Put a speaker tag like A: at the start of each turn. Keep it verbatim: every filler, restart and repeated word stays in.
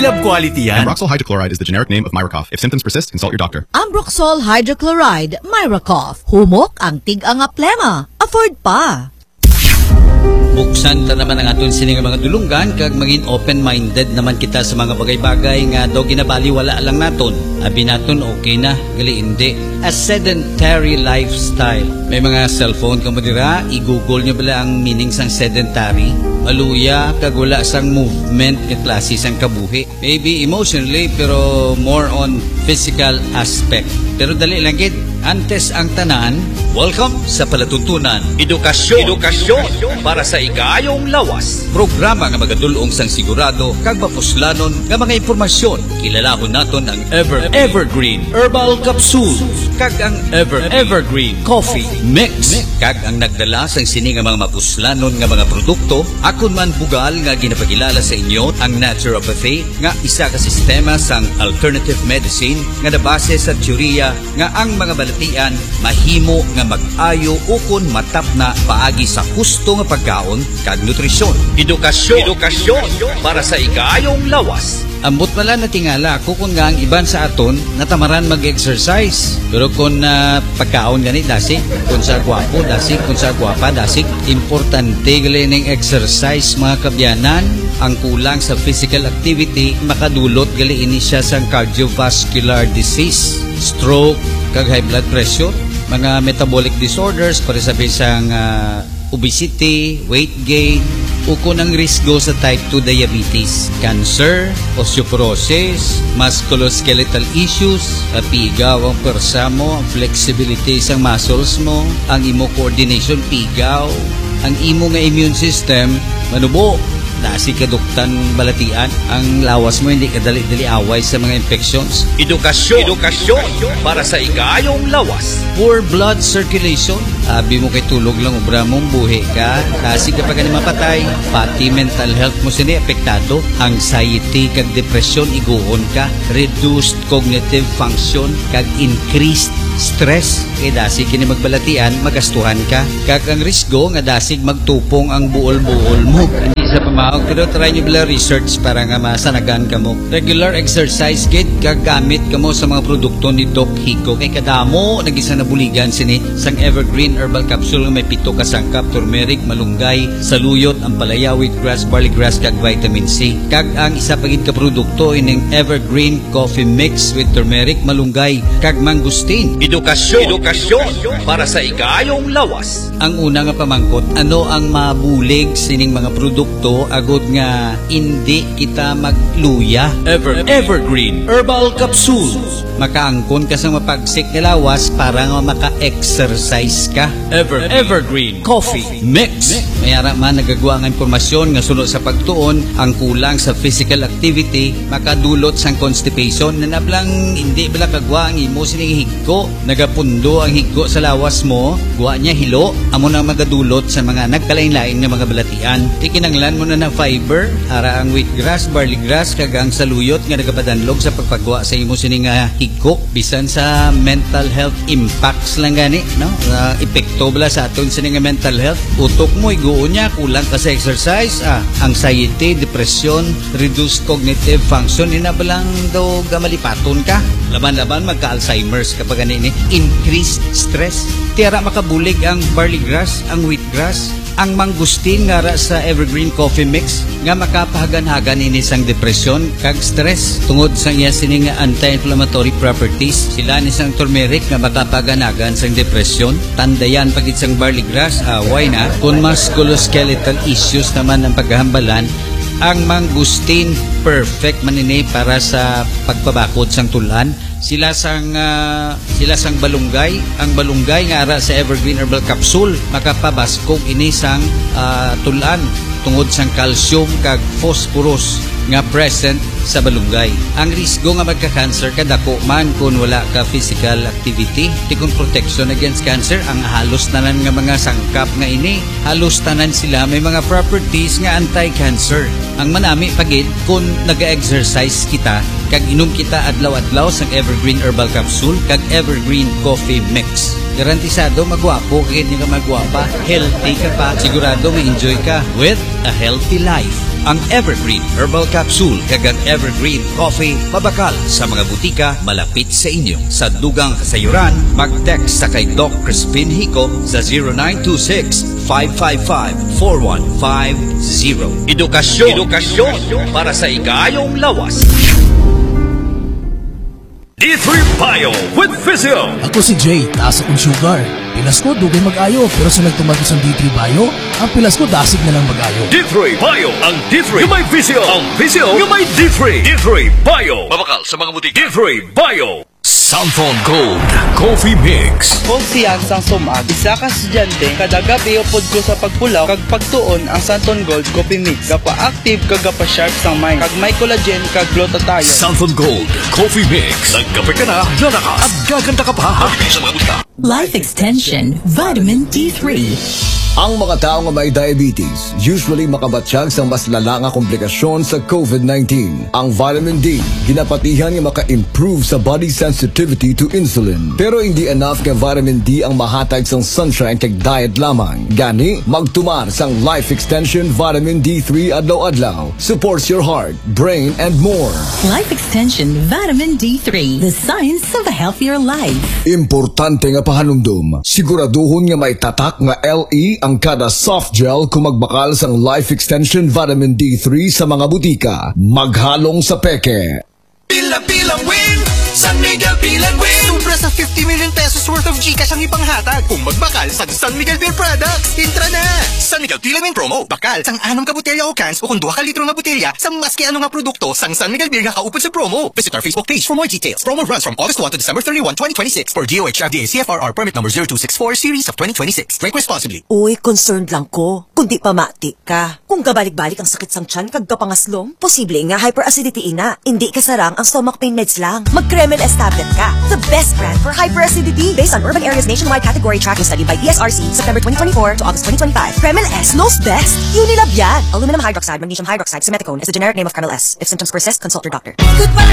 A: love quality yan.
B: Ambroxol hydrochloride is the generic name of Myracoff. If symptoms persist, consult your doctor.
C: Ambroxol hydrochloride, Myracoff. Humok ang tig-anga plema. Afford pa.
D: Buksan ta naman ang aton sining mga dulunggan kag maging open-minded naman kita sa mga bagay-bagay nga daw ginabaliwala lang naton. Abi naton okay na, gali hindi. A sedentary lifestyle. May mga cellphone ka mo dira, i-google nyo bala ang meaning sang sedentary. Maluya kag wala sang movement nga klase sang kabuhi. Maybe emotionally pero more on physical aspect. Pero dali lang gid, antes ang tanan. Welcome sa Palatuntunan Edukasyon, Edukasyon para sa ikayong lawas. Programa nga magadulong sang sigurado kag mapuslanon nga mga impormasyon. Kilalahon naton ang Ever Evergreen Herbal Capsule kag ang Ever Evergreen Coffee Mix kag ang nagdala sang sini nga mga mapuslanon nga mga produkto. Akon man bugal nga ginapakilala sa inyo ang naturopathy nga isa ka sistema sang alternative medicine nga nabase sa teorya nga ang mga balatian mahimo nga mag-ayo ukon matap na paagi sa husto nga pagkaon kag nutrisyon. Edukasyon, edukasyon para sa ikayong lawas. Ambot pala na tingala ako kung nga ang iban sa aton natamaran mag-exercise. Pero kung uh, pagkaon gani dasig, kung sa gwapo dasig, kung sa gwapa dasig, importante gali ng exercise mga kabyanan. Ang kulang sa physical activity makadulot gali ini siya sa cardiovascular disease, stroke, kag high blood pressure, mga metabolic disorders para sabi sang uh, obesity, weight gain, ukon ang risgo sa type two diabetes, cancer, osteoporosis, musculoskeletal issues, pigaw ang persa mo, ang flexibility sa muscles mo, ang imo coordination pigaw, ang imo nga immune system manubo, nasi kaduktan balatian, ang lawas mo hindi kadali-dali away sa mga infections. Edukasyon, edukasyon para sa ikayong lawas. Poor blood circulation, abi mo kay tulog lang obra mong buhi ka, kasi kapag ano mapatay, pati mental health mo sini apektado, anxiety kag depression iguhon ka, reduced cognitive function kag increased stress, kay dasig kini magbalatian magastuhan ka, kag ang risgo nga dasig magtupong ang buol-buol mo. Hindi sa pamahog, pero try nyo bila research para nga masanagan ka mo. Regular exercise kit kag gamit ka mo sa mga produkto ni Doc Higo, kay kadamo nagisa na buligan sini sang Evergreen Herbal Capsule may pito ka sangkap, turmeric, malunggay, saluyot, ampalaya, wheatgrass, barley grass kag vitamin C. Kag ang isa pagid ka produkto ining Evergreen Coffee Mix with turmeric, malunggay kag mangustin. Edukasyon, edukasyon para sa ikayong lawas. Ang una nga pamangkot, ano ang mabulig sining mga produkto agod nga hindi kita magluya? Ever Evergreen Herbal Capsule. Makaangkon ka sa mapagsik nga lawas para nga maka-exercise ka. Ever Evergreen Coffee Mix. Mayara man nagagawa nga impormasyon nga sunod sa pagtuon, ang kulang sa physical activity makadulot sang constipation na nablang hindi bala kagwa ang imo sining higko, nagapundo ang higko sa lawas mo, guwa niya hilo, amo na magadulot sa mga nagkalain-lain nga mga balatian. Tikinanglan mo na ng fiber, ara ang wheatgrass, barley grass kag ang saluyot nga nagapadanlog sa pagpagwa sa imo sining nga higko, bisan sa mental health impacts lang gani, no? Uh, epekto bala sa aton sining nga mental health. Utok mo iguon niya, kulang ka sa exercise, ah, anxiety, depression, reduced cognitive function, inabalang daw gamalipaton ka. Laban-laban magka-Alzheimer's kapag ganini. Increased stress. Tiyara makabulig ang barley grass, ang wheatgrass, ang mangustin nga ra sa Evergreen Coffee Mix nga makapahagan-hagan ini sang depression kag stress tungod sa iya sining anti-inflammatory properties. Sila ni sang turmeric nga makapahagan-hagan sang depression. Tandayan pagit sang barley grass, ah, why na? Kung musculoskeletal issues naman ang paghahambalan, ang mangustin perfect manini para sa pagpabakod sang tulan. Sila sang uh, sila sang balunggay, ang balunggay nga ara sa Evergreen Herbal Capsule makapabaskog ini sang uh, tulan tungod sang calcium kag phosphorus nga present sa balunggay. Ang risgo nga magka-cancer kadako man kung wala ka physical activity. Tikong protection against cancer, ang halos tanan nga mga sangkap nga ini, halos tanan sila may mga properties nga anti-cancer. Ang manami pagid kung naga-exercise kita kag inom kita adlaw-adlaw sang Evergreen Herbal Capsule kag Evergreen Coffee Mix. Garantisado magwapo, kaya hindi ka magwapa, healthy ka pa, sigurado may enjoy ka with a healthy life. ang Evergreen Herbal Capsule kag ang Evergreen Coffee mabakal sa mga butika malapit sa inyo. Sa dugang kasayuran, mag-text sa kay Doc Crispin Hico sa zero nine two six, five five five, four one five zero. Edukasyon, edukasyon para sa ikayong lawas.
A: D three Bio with Physio.
E: Ako si Jay, taas akong sugar. Pilas ko, dugay mag-ayo. Pero sa nagtumagos ng D three Bio, ang pilas ko dasig na lang mag-ayo.
A: D three Bio, ang D three yung may Physio. Ang Physio yung may D three. D three Bio. Mabakal sa mga butik. D three Bio. Samphon Gold Coffee Mix.
F: Kumpiyansang sumag, isa ka estudyante, kada gabi upod ko sa pagpulaw, kag pagtuon ang Santon Gold Coffee Mix. Gapa-active kag gapa-sharp sang mind, kag may collagen kag glutathione.
A: Samphon Gold Coffee Mix. Nagkape ka na, lalakas at gaganda ka pa. Habibig sa mga butika.
G: Life Extension Vitamin D three.
H: Ang mga tao nga may diabetes usually makabatsyag sa mas lala nga komplikasyon sa COVID nineteen. Ang vitamin D, ginapatihan nga maka-improve sa body sensitivity to insulin. Pero hindi enough nga vitamin D ang mahatag sang sunshine kag diet lamang. Gani, magtumar sang Life Extension Vitamin D three adlaw-adlaw. Supports your heart, brain, and more.
G: Life Extension Vitamin D three. The science of a healthier life.
H: Importante nga pahanumdum. Siguraduhon nga may tatak nga L E ang kada soft gel kung magbakal sang Life Extension Vitamin D three sa mga butika. Maghalong sa peke.
I: Pila-pilang win! San Miguel Pilang Win! Sobra sa fifty million pesos worth of Gcash ang ipanghatag kung magbakal sa San Miguel Beer Products. Intra na! San Miguel Pilang Win promo. Bakal sang anong ka botelya o cans o kung duha ka litro nga botelya sa maski anong nga produkto sang San Miguel Beer nga kaupod sa promo. Visit our Facebook page for more details. Promo runs from August first to December thirty-first, twenty twenty-six for D O H F D A C F R R permit number zero two six four series of twenty twenty-six. Drink responsibly.
J: Uy, concerned lang ko. Kung di pa mati ka. Kung kabalik-balik ang sakit sang tiyan kag kapangaslom, posible nga hyperacidity ina. Hindi kasarang ang stomach pain meds lang. Mag-Kremel S tablet ka. The best brand for hyperacidity based on urban areas nationwide category tracking study by D S R C September twenty twenty-four to August twenty twenty-five. Kremel S knows best. Unilab yan. Aluminum hydroxide, magnesium hydroxide, simeticone is the generic name of Kremel S. If symptoms persist, consult your doctor.
C: Good pala